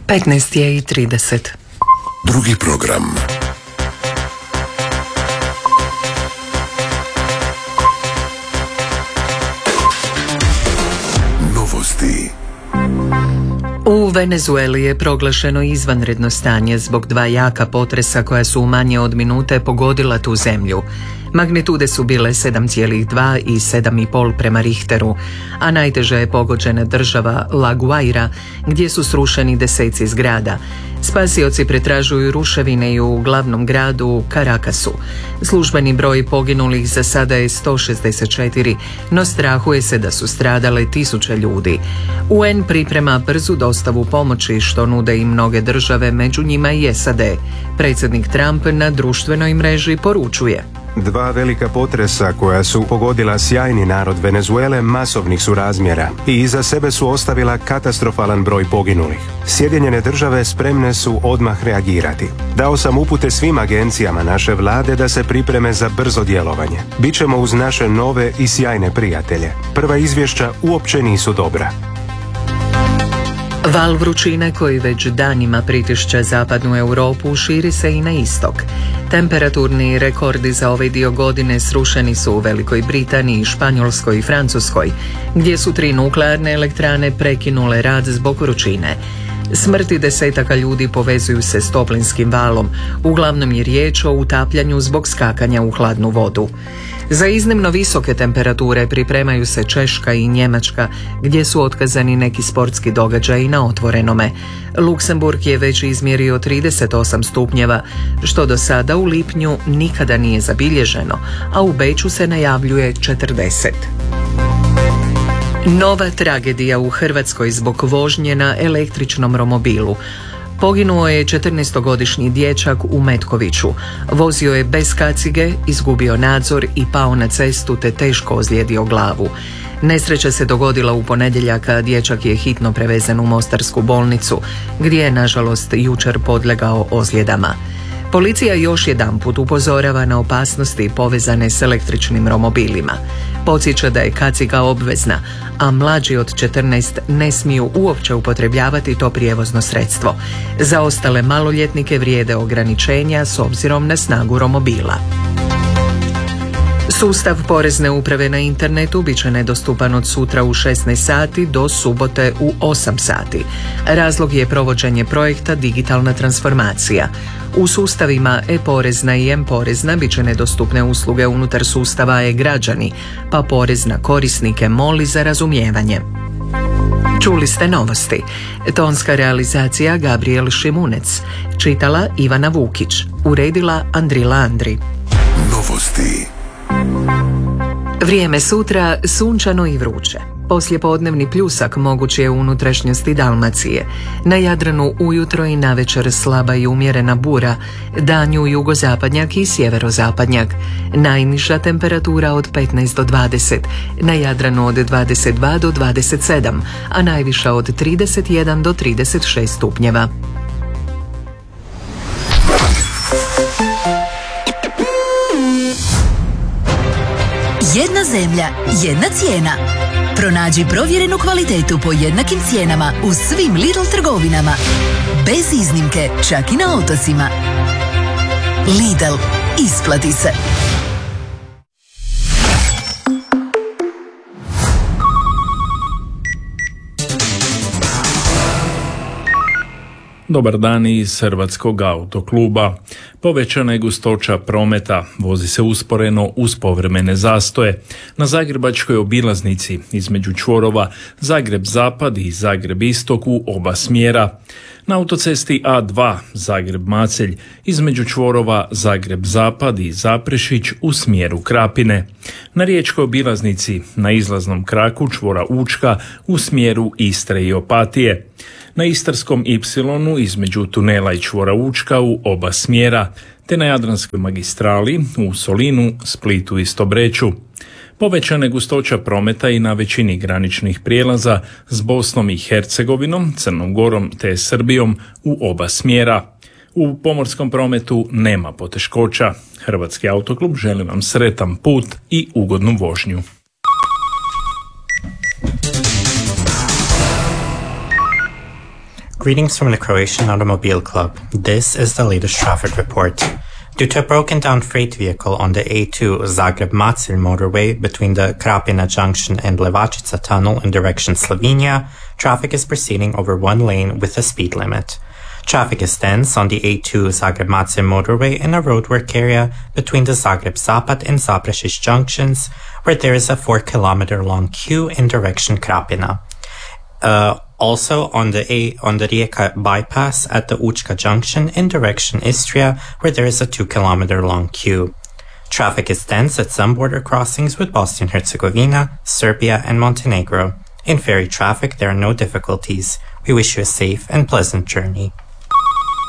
15:30. Drugi program. Novosti. U Venezueli je proglašeno izvanredno stanje zbog dva jaka potresa koja su u manje od minute pogodila tu zemlju. Magnitude su bile 7,2 i 7,5 prema Richteru, a najteže je pogođena država La Guaira, gdje su srušeni deseci zgrada. Spasioci pretražuju ruševine i u glavnom gradu Caracasu. Službeni broj poginulih za sada je 164, no strahuje se da su stradale tisuće ljudi. UN priprema brzu dostavu pomoći, što nude i mnoge države, među njima i SAD. Predsjednik Trump na društvenoj mreži poručuje: Dva velika potresa koja su pogodila sjajni narod Venezuele masovnih su razmjera i iza sebe su ostavila katastrofalan broj poginulih. Sjedinjene države spremne su odmah reagirati. Dao sam upute svim agencijama naše vlade da se pripreme za brzo djelovanje. Bićemo uz naše nove i sjajne prijatelje. Prva izvješća uopće nisu dobra. Val vrućine koji već danima pritišće zapadnu Europu širi se i na istok. Temperaturni rekordi za ovaj dio godine srušeni su u Velikoj Britaniji, Španjolskoj i Francuskoj, gdje su 3 nuklearne elektrane prekinule rad zbog vrućine. Smrti desetaka ljudi povezuju se s toplinskim valom. Uglavnom je riječ o utapljanju zbog skakanja u hladnu vodu. Za iznimno visoke temperature pripremaju se Češka i Njemačka, gdje su otkazani neki sportski događaji na otvorenome. Luksemburg je već izmjerio 38 stupnjeva, što do sada u lipnju nikada nije zabilježeno, a u Beču se najavljuje 40. Nova tragedija u Hrvatskoj zbog vožnje na električnom romobilu. Poginuo je 14-godišnji dječak u Metkoviću. Vozio je bez kacige, izgubio nadzor i pao na cestu te teško ozlijedio glavu. Nesreća se dogodila u ponedjeljak, a dječak je hitno prevezen u Mostarsku bolnicu, gdje je nažalost jučer podlegao ozljedama. Policija još jedanput upozorava na opasnosti povezane s električnim romobilima. Podsjeća da je kaciga obvezna, a mlađi od 14 ne smiju uopće upotrebljavati to prijevozno sredstvo. Za ostale maloljetnike vrijede ograničenja s obzirom na snagu romobila. Sustav porezne uprave na internetu bit će nedostupan od sutra u 16 sati do subote u 8 sati. Razlog je provođenje projekta Digitalna transformacija. U sustavima e-porezna i m-porezna bit će nedostupne usluge unutar sustava e-građani, pa porezna korisnike moli za razumijevanje. Čuli ste novosti. Tonska realizacija Gabriel Šimunec. Čitala Ivana Vukić. Uredila Andrila Andri. Novosti. Vrijeme sutra sunčano i vruće. Poslijepodnevni pljusak moguć je u unutrašnjosti Dalmacije. Na Jadranu ujutro i navečer slaba i umjerena bura, danju jugozapadnjak i sjeverozapadnjak. Najniža temperatura od 15 do 20, na Jadranu od 22 do 27, a najviša od 31 do 36 stupnjeva. Jedna zemlja, jedna cijena. Pronađi provjerenu kvalitetu po jednakim cijenama u svim Lidl trgovinama. Bez iznimke, čak i na otocima. Lidl, isplati se. Dobar dan iz Hrvatskog autokluba. Povećana je gustoća prometa, vozi se usporeno uz povremene zastoje. Na zagrebačkoj obilaznici između čvorova Zagreb-Zapad i Zagreb-Istok u oba smjera. Na autocesti A2 Zagreb-Macelj između čvorova Zagreb-Zapad i Zaprešić u smjeru Krapine. Na riječkoj obilaznici na izlaznom kraku čvora Učka u smjeru Istre i Opatije. Na Istarskom Y između tunela i čvora Učka u oba smjera, te na Jadranskoj magistrali u Solinu, Splitu i Stobreču. Povećana je gustoća prometa i na većini graničnih prijelaza s Bosnom i Hercegovinom, Crnom Gorom te Srbijom u oba smjera. U pomorskom prometu nema poteškoća. Hrvatski autoklub želi vam sretan put i ugodnu vožnju. Greetings from the Croatian Automobile Club. This is the latest traffic report. Due to a broken down freight vehicle on the A2 Zagreb-Macelj motorway between the Krapina Junction and Levačica Tunnel in direction Slovenia, traffic is proceeding over one lane with a speed limit. Traffic is dense on the A2 Zagreb-Macelj motorway in a roadwork area between the Zagreb-Zapad and Zaprešić junctions, where there is a 4-kilometer long queue in direction Krapina. Also on the Rijeka bypass at the Učka junction in direction Istria, where there is a 2-kilometer long queue. Traffic is dense at some border crossings with Bosnia-Herzegovina, Serbia, and Montenegro. In ferry traffic, there are no difficulties. We wish you a safe and pleasant journey.